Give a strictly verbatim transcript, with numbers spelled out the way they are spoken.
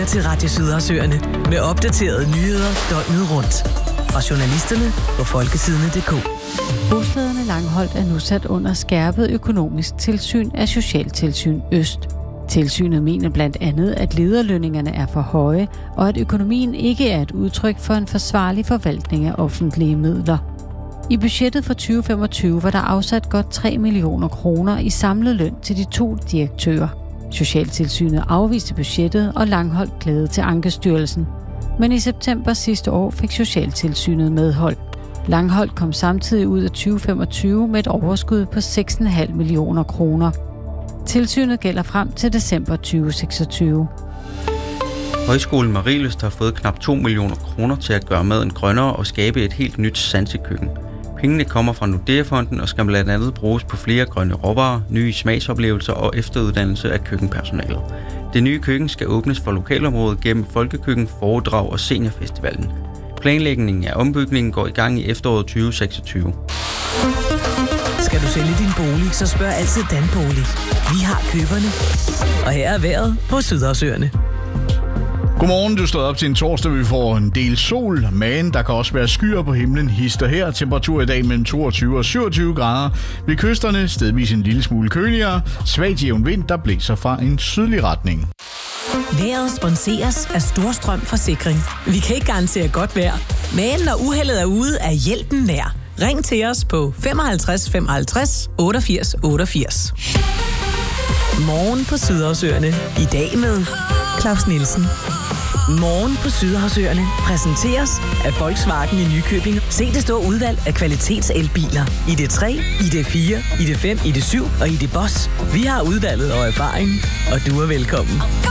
til Radio Sydhavsøerne med opdaterede nyheder døgnet rundt. Fra journalisterne på folkesidene punktum d k. Bostederne Langholt er nu sat under skærpet økonomisk tilsyn af Socialtilsyn Øst. Tilsynet mener blandt andet, at lederlønningerne er for høje, og at økonomien ikke er et udtryk for en forsvarlig forvaltning af offentlige midler. I budgettet for tyve femogtyve var der afsat godt tre millioner kroner i samlet løn til de to direktører. Socialtilsynet afviste budgettet, og Langholt klagede til Ankestyrelsen. Men i september sidste år fik Socialtilsynet medhold. Langholt kom samtidig ud af tyve femogtyve med et overskud på seks komma fem millioner kroner. Tilsynet gælder frem til december tyve seksogtyve. Højskolen Marielyst har fået knap to millioner kroner til at gøre maden grønnere og skabe et helt nyt sansekøkken. Pengene kommer fra Nordea-fonden og skal blandt andet bruges på flere grønne råvarer, nye smagsoplevelser og efteruddannelse af køkkenpersonalet. Det nye køkken skal åbnes for lokalområdet gennem Folkekøkken, foredrag og seniorfestivalen. Planlægningen af ombygningen går i gang i efteråret tyve seksogtyve. Skal du sælge din bolig, så spørg altid Danbolig. Vi har køberne. Og her er vejret på Sydhavsøerne. Godmorgen, du stod op til en torsdag, vi får en del sol, men der kan også være skyer på himlen hister her. Temperatur i dag mellem toogtyve og syvogtyve grader. Ved kysterne stedvis en lille smule køligere. Svagt jævn vind, der blæser fra en sydlig retning. Vejret sponseres af Storstrøm Forsikring. Vi kan ikke garantere godt vejr, men når uheldet er ude, er hjælpen nær. Ring til os på femoghalvtreds femoghalvtreds otteogfirs otteogfirs. Morgen på Sydhavsøerne. I dag med Claus Nielsen. Morgen på Sydhavsøerne præsenteres af Volkswagen i Nykøbing. Se det store udvalg af kvalitetselbiler. I D tre, I D fire, I D fem, I D syv og I D Boss. Vi har udvalget og erfaring, og du er velkommen.